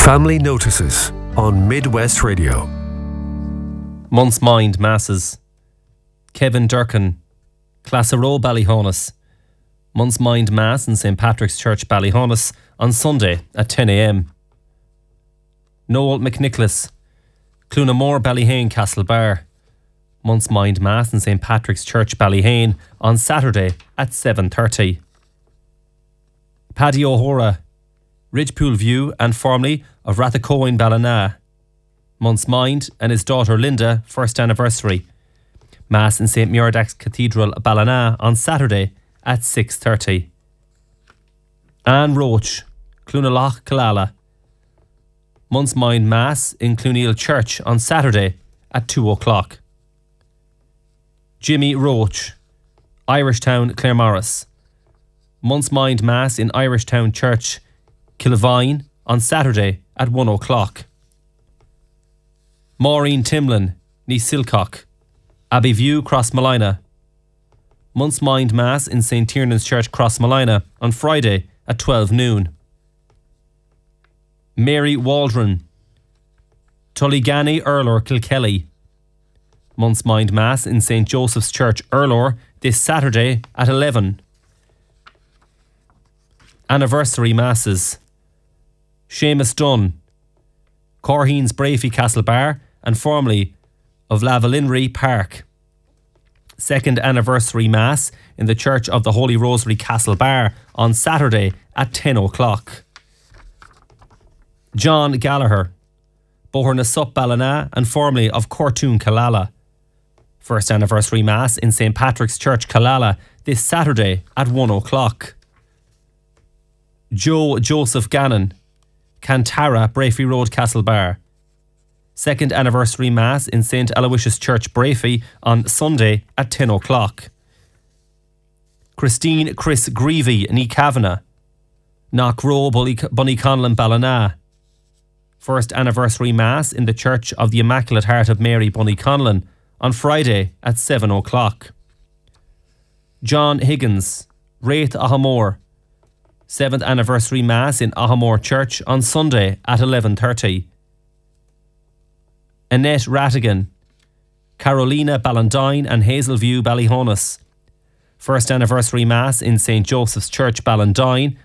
Family Notices on Midwest Radio. Month's Mind Masses. Kevin Durkin, Classaro Ballyhonus. Month's Mind Mass in St. Patrick's Church, Ballyhonus on Sunday at 10 a.m. Noel McNicholas, Clunamore, Ballyhane, Castlebar. Month's Mind Mass in St. Patrick's Church, Ballyhane on Saturday at 7:30. Paddy O'Hora, Ridgepool View and formerly of Rathacoin, Ballina. Month's Mind and his daughter Linda, first anniversary. Mass in St. Muiredach's Cathedral, Ballina on Saturday at 6:30. Anne Roach, Clunaloch, Killala. Month's Mind Mass in Cluneal Church on Saturday at 2 o'clock. Jimmy Roach, Irishtown, Claremorris. Month's Mind Mass in Irishtown Church, Kilvine on Saturday at 1 o'clock. Maureen Timlin, Nice Silcock, Abbeyview, Crossmolina. Month's Mind Mass in St. Tiernan's Church, Crossmolina on Friday at 12 noon. Mary Waldron, Tullygany, Erlor, Kilkelly. Month's Mind Mass in St. Joseph's Church, Erlor this Saturday at 11. Anniversary Masses. Seamus Dunn, Corheens, Brafey, Castlebar and formerly of Lavalinry Park. Second Anniversary Mass in the Church of the Holy Rosary, Castlebar on Saturday at 10 o'clock. John Gallagher, Bohernasup, Ballina and formerly of Cortoon, Killala. First Anniversary Mass in St. Patrick's Church, Killala this Saturday at 1 o'clock. Joe Joseph Gannon, Cantara, Brafey Road, Castlebar. Second Anniversary Mass in St. Aloysius Church, Brafey on Sunday at 10 o'clock. Christine Chris Greavy, Ní Kavanagh, Knockrow, Bunnyconlon, Ballina. First Anniversary Mass in the Church of the Immaculate Heart of Mary, Bunnyconlon on Friday at 7 o'clock. John Higgins, Wraith Ahamore. 7th Anniversary Mass in Ahamore Church on Sunday at 11:30. Annette Rattigan, Carolina, Ballandine and Hazelview, Ballyhonus. First Anniversary Mass in St. Joseph's Church, Ballandine